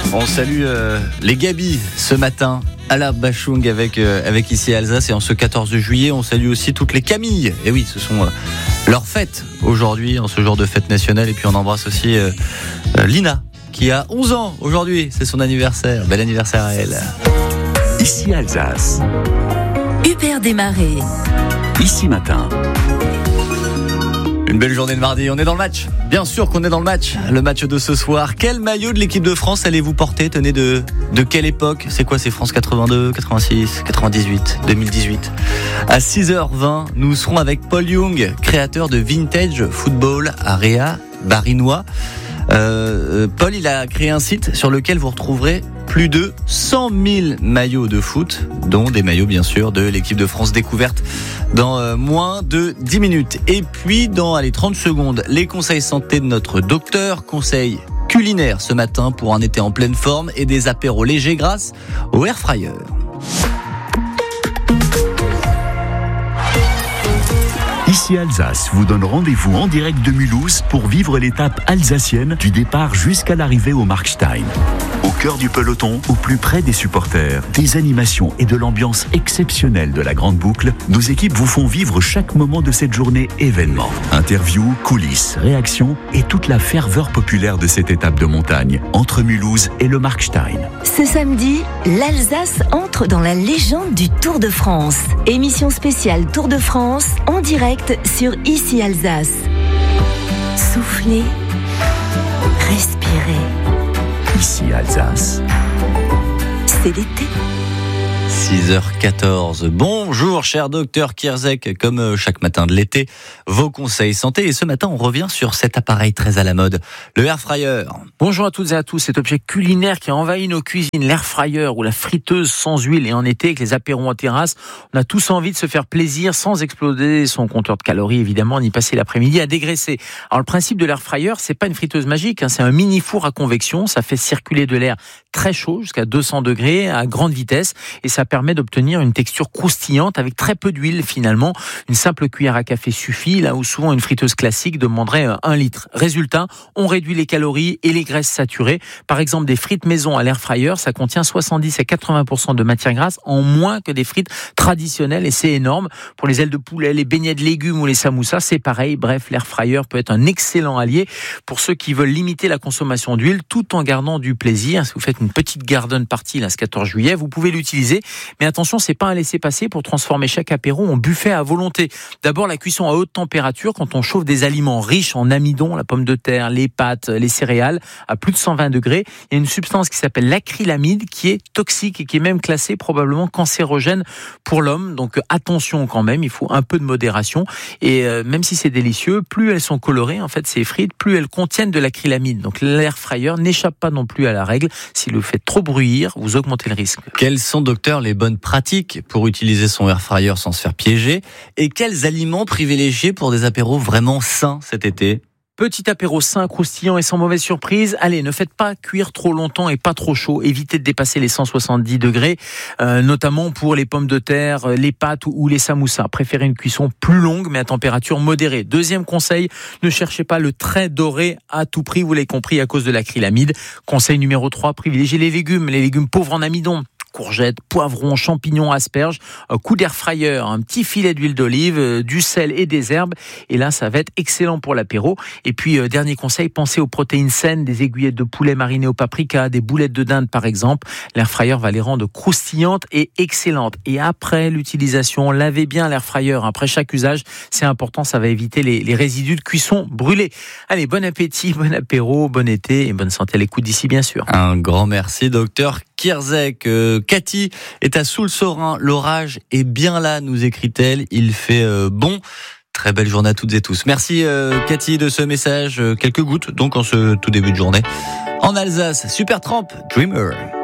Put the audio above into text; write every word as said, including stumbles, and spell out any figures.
On salue euh, les Gabi ce matin à la Bachung avec, euh, avec ici Alsace. Et en ce quatorze juillet, on salue aussi toutes les Camilles. Et oui, ce sont euh, leurs fêtes aujourd'hui, en ce jour de fête nationale. Et puis on embrasse aussi euh, euh, Lina, qui a onze ans aujourd'hui. C'est son anniversaire. Bel anniversaire à elle. Ici Alsace. Hubert Desmarais. Ici Matin. Une belle journée de mardi, on est dans le match. Bien sûr qu'on est dans le match. Le match de ce soir. Quel maillot de l'équipe de France allez-vous porter? Tenez, de, de quelle époque? C'est quoi, c'est France quatre-vingt-deux, quatre-vingt-six, quatre-vingt-dix-huit, deux mille dix-huit? À six heures vingt, nous serons avec Paul Young, créateur de Vintage Football Area Barinois. Euh, Paul, il a créé un site sur lequel vous retrouverez plus de cent mille maillots de foot, dont des maillots bien sûr de l'équipe de France découverte dans euh, moins de dix minutes. Et puis dans allez, trente secondes, les conseils santé de notre docteur, conseils culinaires ce matin pour un été en pleine forme et des apéros légers grâce au Air Fryer. Ici Alsace vous donne rendez-vous en direct de Mulhouse pour vivre l'étape alsacienne du départ jusqu'à l'arrivée au Markstein. Au cœur du peloton, au plus près des supporters, des animations et de l'ambiance exceptionnelle de la Grande Boucle, nos équipes vous font vivre chaque moment de cette journée événement. Interviews, coulisses, réactions et toute la ferveur populaire de cette étape de montagne entre Mulhouse et le Markstein. Ce samedi, l'Alsace entre dans la légende du Tour de France. Émission spéciale Tour de France en direct sur Ici Alsace. Soufflez, respirez. Ici Alsace. C'est l'été. six heures quatorze. Bonjour, cher docteur Kierzek. Comme chaque matin de l'été, vos conseils santé. Et ce matin, on revient sur cet appareil très à la mode, le Air Fryer. Bonjour à toutes et à tous. Cet objet culinaire qui a envahi nos cuisines, l'Air Fryer ou la friteuse sans huile. Et en été, avec les apéros en terrasse, on a tous envie de se faire plaisir sans exploser son compteur de calories, évidemment, ni passer l'après-midi à dégraisser. Alors, le principe de l'Air Fryer, c'est pas une friteuse magique, hein, c'est un mini four à convection. Ça fait circuler de l'air très chaud, jusqu'à deux cents degrés, à grande vitesse. Et ça permet d'obtenir une texture croustillante avec très peu d'huile finalement. Une simple cuillère à café suffit, là où souvent une friteuse classique demanderait un litre. Résultat, on réduit les calories et les graisses saturées. Par exemple, des frites maison à l'air fryer, ça contient soixante-dix à quatre-vingts pour cent de matière grasse en moins que des frites traditionnelles et c'est énorme. Pour les ailes de poulet, les beignets de légumes ou les samoussas, c'est pareil. Bref, l'air fryer peut être un excellent allié pour ceux qui veulent limiter la consommation d'huile tout en gardant du plaisir. Si vous faites une petite garden party là, ce quatorze juillet, vous pouvez l'utiliser. Mais attention, c'est pas un laisser-passer pour transformer chaque apéro en buffet à volonté. D'abord, la cuisson à haute température, quand on chauffe des aliments riches en amidon, la pomme de terre, les pâtes, les céréales, à plus de cent vingt degrés, il y a une substance qui s'appelle l'acrylamide qui est toxique et qui est même classée probablement cancérogène pour l'homme. Donc attention quand même, il faut un peu de modération. Et euh, même si c'est délicieux, plus elles sont colorées, en fait, ces frites, plus elles contiennent de l'acrylamide. Donc l'air fryer n'échappe pas non plus à la règle. S'il le fait trop bruire, vous augmentez le risque. Quels sont, docteur, les bonnes pratiques pour utiliser son air fryer sans se faire piéger? Et quels aliments privilégier pour des apéros vraiment sains cet été? Petit apéro sain, croustillant et sans mauvaise surprise. Allez, ne faites pas cuire trop longtemps et pas trop chaud. Évitez de dépasser les cent soixante-dix degrés, euh, notamment pour les pommes de terre, les pâtes ou les samoussas. Préférez une cuisson plus longue mais à température modérée. Deuxième conseil, ne cherchez pas le très doré à tout prix, vous l'avez compris, à cause de l'acrylamide. Conseil numéro trois, privilégiez les légumes, les légumes pauvres en amidon. Courgettes, poivrons, champignons, asperges, un coup d'air fryer, un petit filet d'huile d'olive, du sel et des herbes. Et là, ça va être excellent pour l'apéro. Et puis, euh, dernier conseil, pensez aux protéines saines, des aiguillettes de poulet marinées au paprika, des boulettes de dinde par exemple. L'air fryer va les rendre croustillantes et excellentes. Et après l'utilisation, lavez bien l'air fryer. Après chaque usage, c'est important, ça va éviter les, les résidus de cuisson brûlés. Allez, bon appétit, bon apéro, bon été et bonne santé à l'écoute d'ici bien sûr. Un grand merci, docteur Kierzek. Euh, Cathy est à Soultz-Saurin. L'orage est bien là, nous écrit-elle. Il fait euh, bon. Très belle journée à toutes et tous. Merci euh, Cathy de ce message. Euh, quelques gouttes donc en ce tout début de journée. En Alsace, Supertramp, Dreamer.